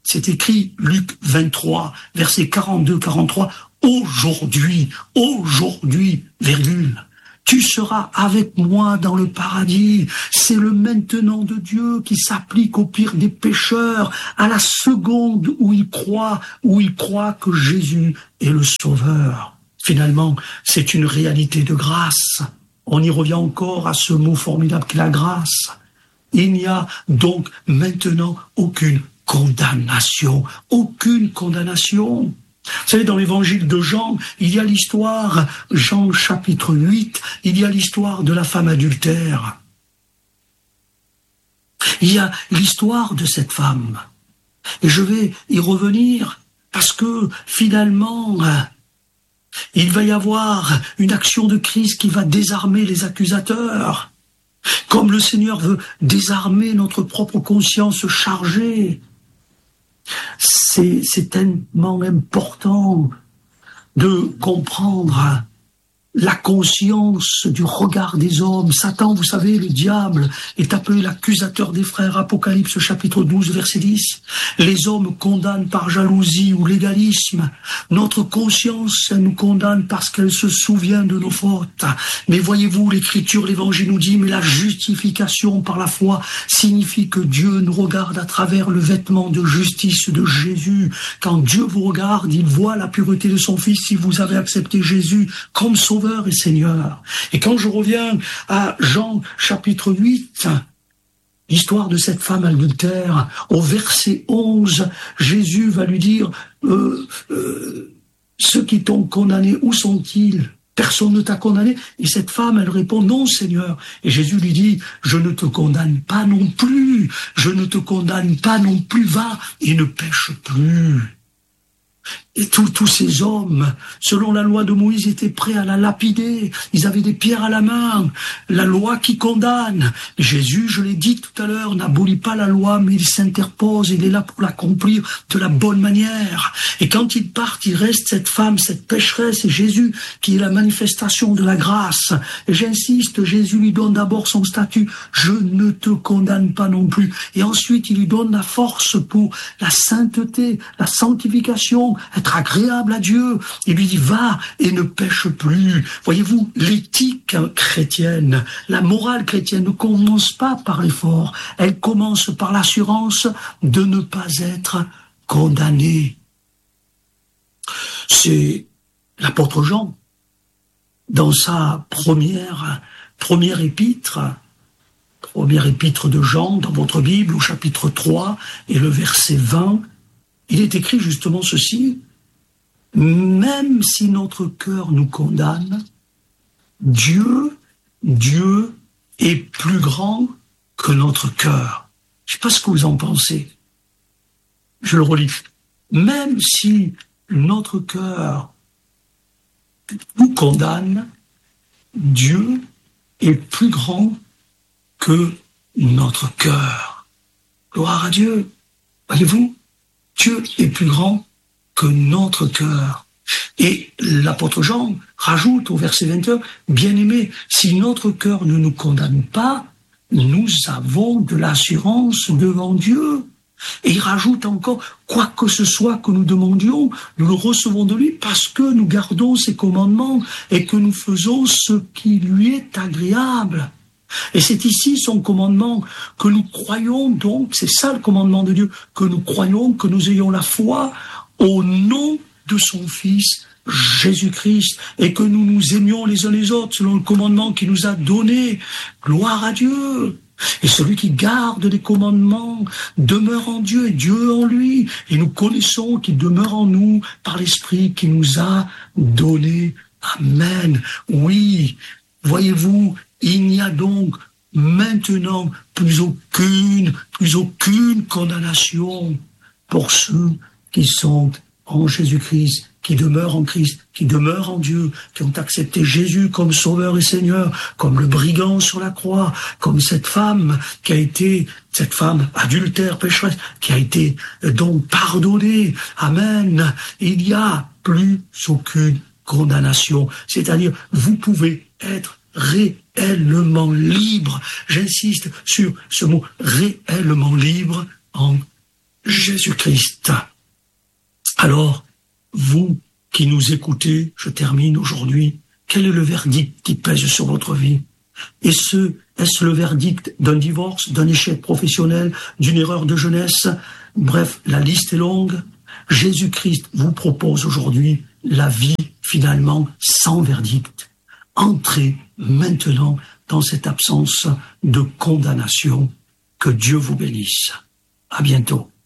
c'est écrit Luc 23, versets 42-43, aujourd'hui, virgule, tu seras avec moi dans le paradis. C'est le maintenant de Dieu qui s'applique au pire des pécheurs, à la seconde où il croit que Jésus est le Sauveur. Finalement, c'est une réalité de grâce. On y revient encore à ce mot formidable qu'est la grâce. Il n'y a donc maintenant aucune condamnation. Aucune condamnation. Vous savez, dans l'évangile de Jean, il y a l'histoire, Jean chapitre 8, il y a l'histoire de la femme adultère. Il y a l'histoire de cette femme. Et je vais y revenir parce que finalement, il va y avoir une action de Christ qui va désarmer les accusateurs. Comme le Seigneur veut désarmer notre propre conscience chargée. C'est tellement important de comprendre la conscience du regard des hommes. Satan, vous savez, le diable, est appelé l'accusateur des frères. Apocalypse chapitre 12, verset 10. Les hommes condamnent par jalousie ou légalisme. Notre conscience nous condamne parce qu'elle se souvient de nos fautes. Mais voyez-vous, l'Écriture, l'Évangile nous dit, mais la justification par la foi signifie que Dieu nous regarde à travers le vêtement de justice de Jésus. Quand Dieu vous regarde, il voit la pureté de son Fils si vous avez accepté Jésus comme Sauveur et Seigneur. Et quand je reviens à Jean chapitre 8, l'histoire de cette femme adultère, au verset 11, Jésus va lui dire ceux qui t'ont condamné, où sont-ils? Personne ne t'a condamné. Et cette femme, elle répond, non, Seigneur. Et Jésus lui dit, je ne te condamne pas non plus. Je ne te condamne pas non plus. Va et ne pêche plus. Et tous ces hommes, selon la loi de Moïse, étaient prêts à la lapider. Ils avaient des pierres à la main. La loi qui condamne. Jésus, je l'ai dit tout à l'heure, n'abolit pas la loi, mais il s'interpose. Il est là pour l'accomplir de la bonne manière. Et quand ils partent, il reste cette femme, cette pécheresse, et Jésus, qui est la manifestation de la grâce. Et j'insiste, Jésus lui donne d'abord son statut. Je ne te condamne pas non plus. Et ensuite, il lui donne la force pour la sainteté, la sanctification, être agréable à Dieu. Il lui dit, va et ne pêche plus. Voyez-vous, l'éthique chrétienne, la morale chrétienne ne commence pas par l'effort. Elle commence par l'assurance de ne pas être condamné. C'est l'apôtre Jean, dans sa première épître de Jean, dans votre Bible, au chapitre 3 et le verset 20, il est écrit justement ceci, même si notre cœur nous condamne, Dieu est plus grand que notre cœur. Je ne sais pas ce que vous en pensez. Je le relis. Même si notre cœur nous condamne, Dieu est plus grand que notre cœur. Gloire à Dieu. Voyez-vous, Dieu est plus grand que notre cœur. Et l'apôtre Jean rajoute au verset 21, « Bien-aimés, si notre cœur ne nous condamne pas, nous avons de l'assurance devant Dieu. » Et il rajoute encore, « Quoi que ce soit que nous demandions, nous le recevons de lui parce que nous gardons ses commandements et que nous faisons ce qui lui est agréable. » Et c'est ici son commandement, que nous croyons donc, c'est ça le commandement de Dieu, que nous croyons, que nous ayons la foi au nom de son Fils, Jésus-Christ, et que nous nous aimions les uns les autres selon le commandement qu'il nous a donné. Gloire à Dieu. Et celui qui garde les commandements demeure en Dieu et Dieu en lui. Et nous connaissons qu'il demeure en nous par l'Esprit qu'il nous a donné. Amen. Oui, voyez-vous, il n'y a donc maintenant plus aucune condamnation pour ceux qui sont en Jésus-Christ, qui demeurent en Christ, qui demeurent en Dieu, qui ont accepté Jésus comme Sauveur et Seigneur, comme le brigand sur la croix, comme cette femme adultère, pécheresse, qui a été donc pardonnée. Amen. Il n'y a plus aucune condamnation. C'est-à-dire, vous pouvez être réellement libre. J'insiste sur ce mot, réellement libre en Jésus-Christ. Alors, vous qui nous écoutez, je termine aujourd'hui, quel est le verdict qui pèse sur votre vie? Est-ce le verdict d'un divorce, d'un échec professionnel, d'une erreur de jeunesse? Bref, la liste est longue. Jésus-Christ vous propose aujourd'hui la vie finalement sans verdict. Entrez maintenant dans cette absence de condamnation. Que Dieu vous bénisse. À bientôt.